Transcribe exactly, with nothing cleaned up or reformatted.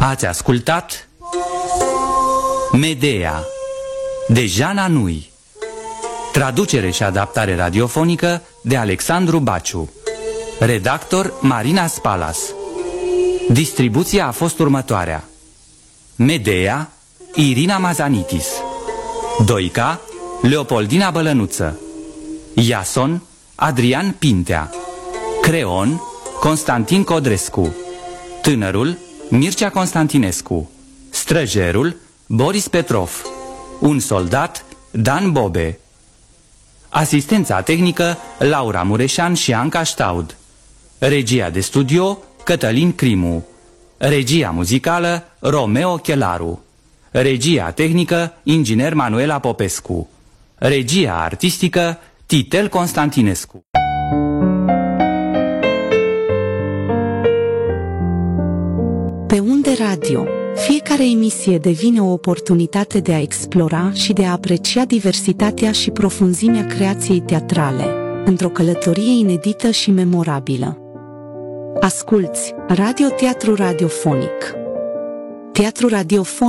Ați ascultat Medea de Jana Nui. Traducere și adaptare radiofonică de Alexandru Baciu. Redactor Marina Spalas. Distribuția a fost următoarea: Medea, Irina Mazanitis; Doica, Leopoldina Bălănuță; Iason, Adrian Pintea; Creon, Constantin Codrescu; Tânărul, Mircea Constantinescu; Străjerul, Boris Petrov; Un soldat, Dan Bobe. Asistența tehnică, Laura Mureșan și Anca Ștaud. Regia de studio, Cătălin Crimu. Regia muzicală, Romeo Chelaru. Regia tehnică, inginer Manuela Popescu. Regia artistică, Titel Constantinescu. Pe Unde Radio, fiecare emisie devine o oportunitate de a explora și de a aprecia diversitatea și profunzimea creației teatrale, într-o călătorie inedită și memorabilă. Asculți Radio Teatru Radiofonic. Teatru Radiofonic